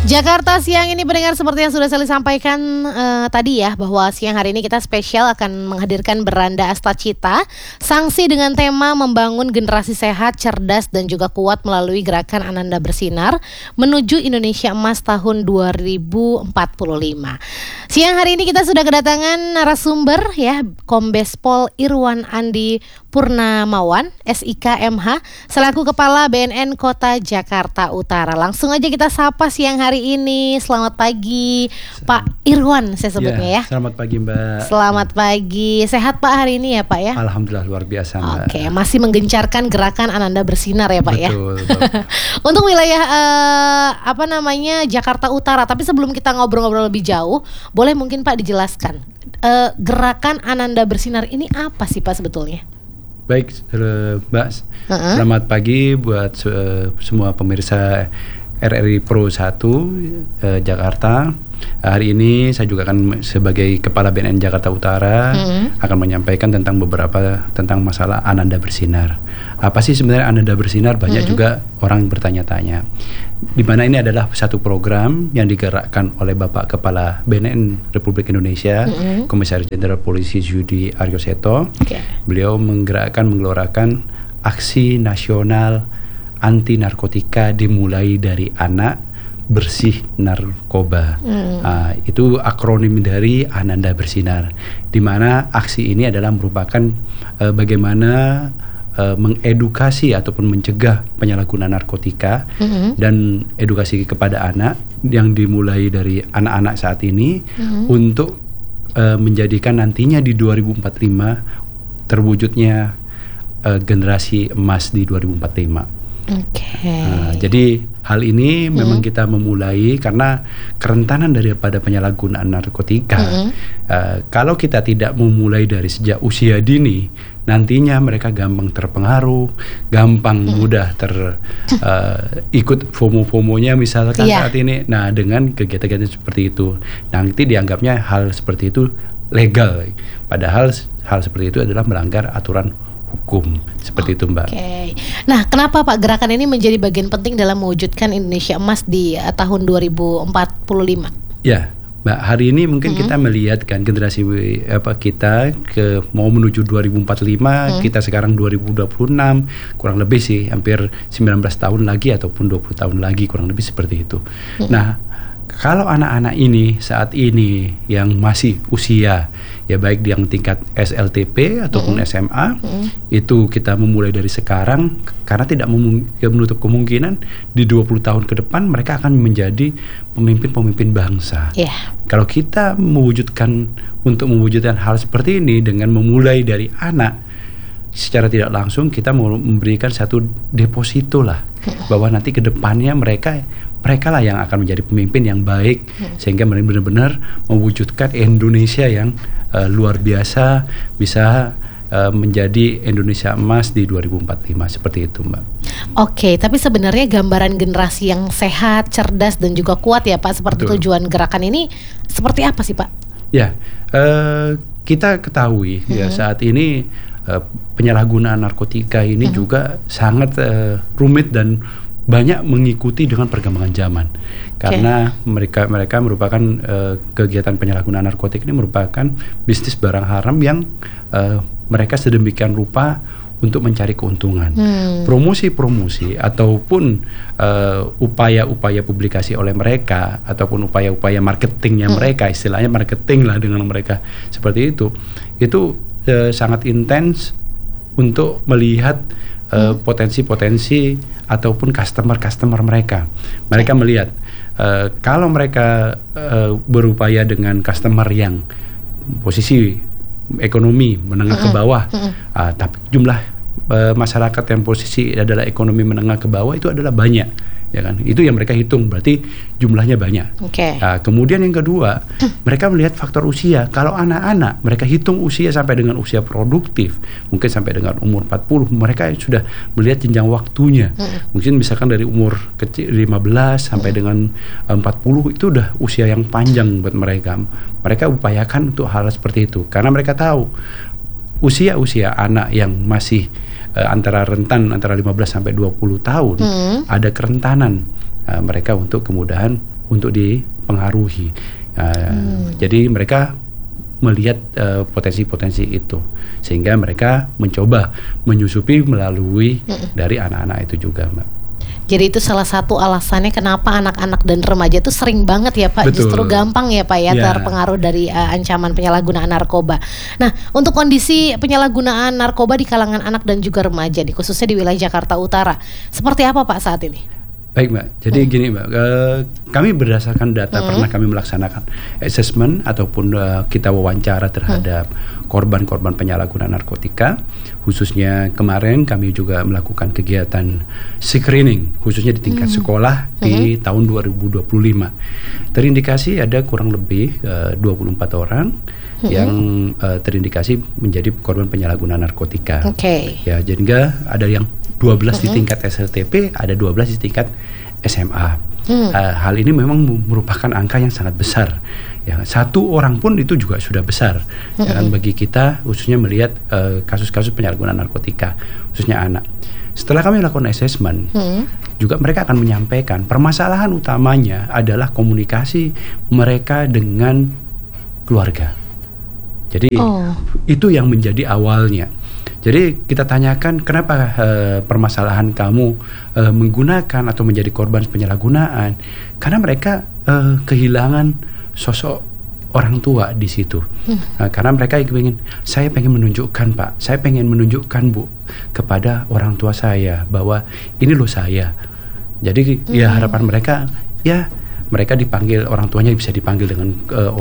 Jakarta siang ini pendengar, seperti yang sudah saya sampaikan tadi ya, bahwa siang hari ini kita spesial akan menghadirkan Beranda Astacita, sanksi dengan tema membangun generasi sehat, cerdas dan juga kuat melalui gerakan Ananda Bersinar menuju Indonesia Emas tahun 2045. Siang hari ini kita sudah kedatangan narasumber ya, Kombes Pol Irwan Andi Purnamawan, SIK MH, selaku Kepala BNN Kota Jakarta Utara. Langsung aja kita sapa siang hari ini. Selamat pagi Pak Irwan, saya sebutnya ya. Selamat pagi Mbak. Selamat pagi. Sehat Pak hari ini ya Pak ya? Alhamdulillah luar biasa Mbak. Oke, masih menggencarkan gerakan Ananda Bersinar ya Pak. Betul, ya. Untuk wilayah Jakarta Utara. Tapi sebelum kita ngobrol-ngobrol lebih jauh, boleh mungkin Pak dijelaskan gerakan Ananda Bersinar ini apa sih Pak sebetulnya? Baik Mbak, selamat pagi buat semua pemirsa RRI Pro 1 Jakarta. Hari ini saya juga akan sebagai Kepala BNN Jakarta Utara akan menyampaikan tentang tentang masalah Ananda Bersinar. Apa sih sebenarnya Ananda Bersinar? Banyak juga orang bertanya-tanya. Di mana ini adalah satu program yang digerakkan oleh Bapak Kepala BNN Republik Indonesia, Komisaris Jenderal Polisi Yudi Aryoseto. Beliau menggelorakan aksi nasional anti narkotika dimulai dari anak bersih narkoba. Itu akronim dari Ananda Bersinar, di mana aksi ini adalah merupakan bagaimana mengedukasi ataupun mencegah penyalahgunaan narkotika dan edukasi kepada anak yang dimulai dari anak-anak saat ini untuk menjadikan nantinya di 2045 terwujudnya generasi emas di 2045. Jadi hal ini memang kita memulai karena kerentanan daripada penyalahgunaan narkotika. Kalau kita tidak memulai dari sejak usia dini, nantinya mereka gampang terpengaruh, gampang mudah ikut FOMO-FOMO-nya misalkan saat ini. Nah, dengan kegiatan-kegiatan seperti itu, nanti dianggapnya hal seperti itu legal, padahal hal seperti itu adalah melanggar aturan hukum. Seperti itu Mbak. Nah, kenapa Pak gerakan ini menjadi bagian penting dalam mewujudkan Indonesia Emas di tahun 2045? Ya, Mbak, hari ini mungkin kita melihat kan generasi kita mau menuju 2045, kita sekarang 2026, kurang lebih sih hampir 19 tahun lagi ataupun 20 tahun lagi, kurang lebih seperti itu. Nah, kalau anak-anak ini saat ini yang masih usia ya baik yang tingkat SLTP ataupun SMA, itu kita memulai dari sekarang karena tidak menutup kemungkinan di 20 tahun ke depan mereka akan menjadi pemimpin-pemimpin bangsa. Kalau kita mewujudkan hal seperti ini dengan memulai dari anak, secara tidak langsung kita memberikan satu deposito lah bahwa nanti ke depannya mereka lah yang akan menjadi pemimpin yang baik, sehingga mereka benar-benar mewujudkan Indonesia yang luar biasa, bisa menjadi Indonesia Emas di 2045, seperti itu Mbak. Tapi sebenarnya gambaran generasi yang sehat, cerdas dan juga kuat ya Pak, seperti tujuan gerakan ini seperti apa sih Pak? Ya, kita ketahui ya saat ini penyalahgunaan narkotika ini juga sangat rumit dan banyak mengikuti dengan perkembangan zaman. Karena mereka merupakan kegiatan penyalahgunaan narkotik ini merupakan bisnis barang haram yang mereka sedemikian rupa untuk mencari keuntungan. Promosi-promosi ataupun upaya-upaya publikasi oleh mereka ataupun upaya-upaya marketingnya mereka, istilahnya marketing lah dengan mereka seperti itu sangat intens untuk melihat potensi-potensi ataupun customer mereka. Mereka melihat kalau mereka berupaya dengan customer yang posisi ekonomi menengah ke bawah, tapi jumlah masyarakat yang posisi adalah ekonomi menengah ke bawah itu adalah banyak, ya kan? Itu yang mereka hitung, berarti jumlahnya banyak. Nah, kemudian yang kedua, mereka melihat faktor usia. Kalau anak-anak, mereka hitung usia sampai dengan usia produktif, mungkin sampai dengan umur 40, mereka sudah melihat jenjang waktunya. Mungkin misalkan dari umur kecil 15 sampai dengan 40 itu udah usia yang panjang buat mereka. Mereka upayakan untuk hal seperti itu karena mereka tahu usia-usia anak yang masih antara 15 sampai 20 tahun ada kerentanan mereka untuk kemudahan untuk dipengaruhi. Jadi mereka melihat potensi-potensi itu, sehingga mereka mencoba menyusupi melalui dari anak-anak itu juga, Mbak. Jadi itu salah satu alasannya kenapa anak-anak dan remaja itu sering banget ya Pak, Betul. justru gampang ya Pak ya terpengaruh dari ancaman penyalahgunaan narkoba. Nah, untuk kondisi penyalahgunaan narkoba di kalangan anak dan juga remaja nih, khususnya di wilayah Jakarta Utara, seperti apa Pak saat ini? Baik Mbak, jadi gini Mbak, kami berdasarkan data pernah kami melaksanakan assessment ataupun kita wawancara terhadap korban-korban penyalahgunaan narkotika. Khususnya kemarin kami juga melakukan kegiatan screening khususnya di tingkat sekolah di tahun 2025. Terindikasi ada kurang lebih 24 orang yang terindikasi menjadi korban penyalahgunaan narkotika. Ya, jadi ada yang 12 di tingkat SLTP, ada 12 di tingkat SMA. Hal ini memang merupakan angka yang sangat besar. Ya, satu orang pun itu juga sudah besar. Ya, kan, bagi kita khususnya melihat kasus-kasus penyalahgunaan narkotika, khususnya anak. Setelah kami lakukan assessment, juga mereka akan menyampaikan permasalahan utamanya adalah komunikasi mereka dengan keluarga. Jadi itu yang menjadi awalnya. Jadi kita tanyakan kenapa permasalahan kamu menggunakan atau menjadi korban penyalahgunaan, karena mereka kehilangan sosok orang tua di situ. Karena mereka ingin, saya pengen menunjukkan Pak, saya pengen menunjukkan Bu kepada orang tua saya bahwa ini loh saya. Jadi ya harapan mereka ya mereka dipanggil, orang tuanya bisa dipanggil dengan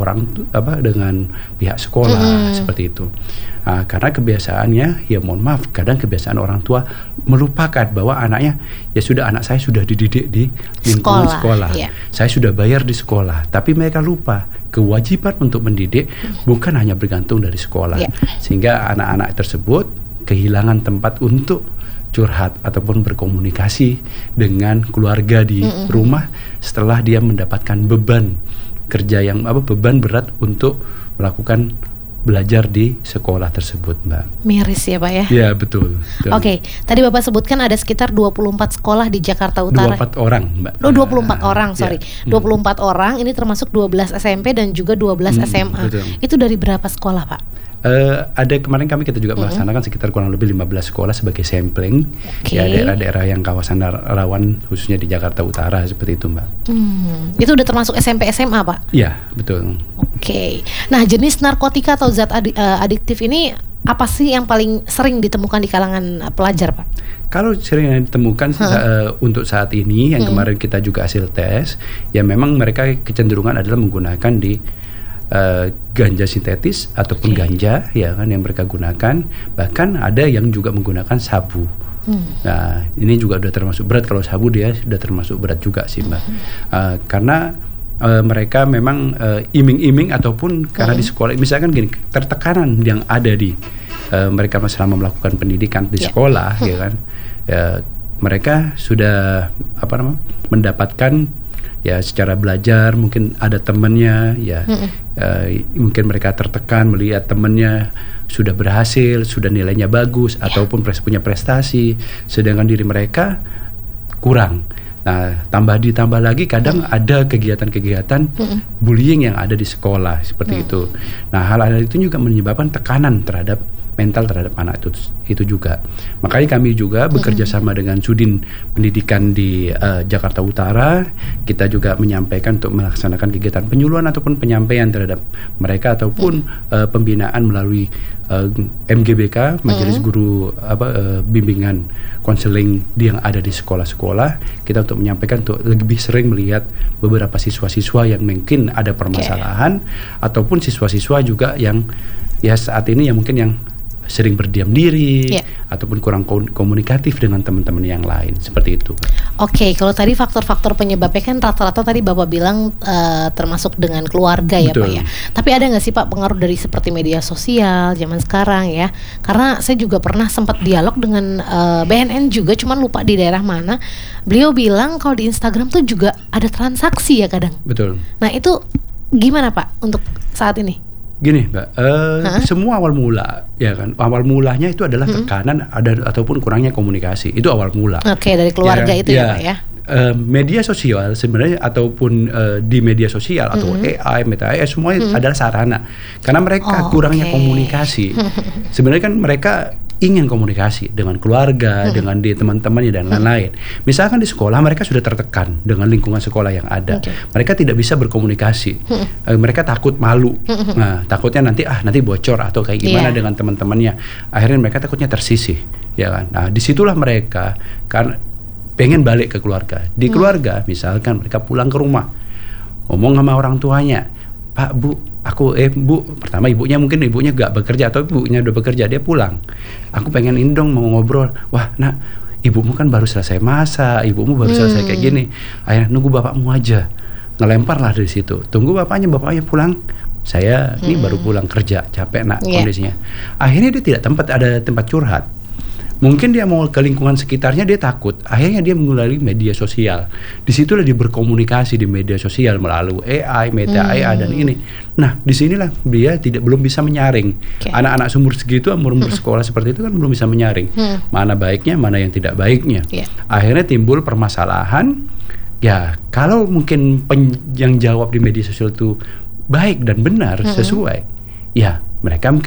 dengan pihak sekolah seperti itu. Karena kebiasaannya, ya mohon maaf, kadang kebiasaan orang tua melupakan bahwa anaknya, ya sudah anak saya sudah dididik di lingkungan sekolah. Saya sudah bayar di sekolah, tapi mereka lupa kewajiban untuk mendidik bukan hanya bergantung dari sekolah. Sehingga anak-anak tersebut kehilangan tempat untuk curhat ataupun berkomunikasi dengan keluarga di rumah setelah dia mendapatkan beban kerja yang beban berat untuk melakukan belajar di sekolah tersebut, Mbak. Miris ya Pak ya? Ya betul. Oke, tadi Bapak sebutkan ada sekitar 24 sekolah di Jakarta Utara. 24 orang, Mbak. 24 orang, sorry. 24 orang, ini termasuk 12 SMP dan juga 12 SMA. Betul. Itu dari berapa sekolah Pak? Ada kemarin kita juga melaksanakan sekitar kurang lebih 15 sekolah sebagai sampling. Ya, daerah-daerah yang kawasan rawan khususnya di Jakarta Utara seperti itu, Mbak. Itu udah termasuk SMP SMA Pak? Iya, betul. Oke. Nah, jenis narkotika atau zat adiktif ini apa sih yang paling sering ditemukan di kalangan pelajar Pak? Kalau sering ditemukan untuk saat ini yang kemarin kita juga hasil tes, ya memang mereka kecenderungan adalah menggunakan di ganja sintetis ataupun ganja ya kan yang mereka gunakan, bahkan ada yang juga menggunakan sabu. Nah ini juga udah termasuk berat, kalau sabu dia sudah termasuk berat juga sih Mbak. Karena mereka memang iming-iming ataupun karena di sekolah misalkan gini, tertekanan yang ada di mereka selama melakukan pendidikan di sekolah ya kan, mereka sudah mendapatkan ya secara belajar, mungkin ada temannya ya, mungkin mereka tertekan melihat temannya sudah berhasil, sudah nilainya bagus ataupun punya prestasi, sedangkan diri mereka kurang. Nah ditambah lagi kadang ada kegiatan-kegiatan bullying yang ada di sekolah seperti itu. Nah hal-hal itu juga menyebabkan tekanan terhadap mental terhadap anak itu juga. Makanya kami juga bekerja sama dengan Sudin Pendidikan di Jakarta Utara. Kita juga menyampaikan untuk melaksanakan kegiatan penyuluhan ataupun penyampaian terhadap mereka ataupun pembinaan melalui MGBK, Majelis Guru Bimbingan Konseling yang ada di sekolah-sekolah. Kita untuk menyampaikan untuk lebih sering melihat beberapa siswa-siswa yang mungkin ada permasalahan ataupun siswa-siswa juga yang ya saat ini yang mungkin yang sering berdiam diri ataupun kurang komunikatif dengan teman-teman yang lain seperti itu. Oke, kalau tadi faktor-faktor penyebabnya kan rata-rata tadi Bapak bilang termasuk dengan keluarga ya Pak ya. Tapi ada nggak sih Pak pengaruh dari seperti media sosial zaman sekarang ya? Karena saya juga pernah sempat dialog dengan BNN juga, cuman lupa di daerah mana. Beliau bilang kalau di Instagram tuh juga ada transaksi ya kadang. Betul. Nah itu gimana Pak untuk saat ini? Gini Mbak, semua awal mula ya kan, awal mulanya itu adalah tekanan ataupun kurangnya komunikasi, itu awal mula. Oke, dari keluarga itu ya Pak ya. media sosial sebenarnya ataupun di media sosial atau AI, Meta AI semuanya adalah sarana. Karena mereka kurangnya komunikasi. Sebenarnya kan mereka ingin komunikasi dengan keluarga, dengan teman-temannya dan lain-lain. Misalkan di sekolah mereka sudah tertekan dengan lingkungan sekolah yang ada. Mereka tidak bisa berkomunikasi. Mereka takut malu. Nah, takutnya nanti bocor atau kayak gimana dengan teman-temannya. Akhirnya mereka takutnya tersisih, ya kan. Nah, disitulah mereka kan pengen balik ke keluarga. Di keluarga misalkan mereka pulang ke rumah, ngomong sama orang tuanya, "Pak, Bu, Bu," pertama ibunya gak bekerja atau ibunya udah bekerja, dia pulang. "Aku pengen dong mau ngobrol." "Wah, Nak, ibumu kan baru selesai masak, ibumu baru selesai kayak gini. Ayo nunggu bapakmu aja." Ngelempar lah dari situ. Tunggu bapaknya pulang. "Saya ini baru pulang kerja, capek Nak kondisinya." Akhirnya dia tidak ada tempat curhat. Mungkin dia mau ke lingkungan sekitarnya, dia takut. Akhirnya dia melalui media sosial. Disitulah dia berkomunikasi di media sosial melalui AI, Meta AI dan ini. Nah, disinilah dia belum bisa menyaring. Anak-anak umur segitu, umur sekolah seperti itu kan belum bisa menyaring. Mana baiknya, mana yang tidak baiknya. Akhirnya timbul permasalahan. Ya, kalau mungkin yang jawab di media sosial itu baik dan benar, sesuai, ya mereka mungkin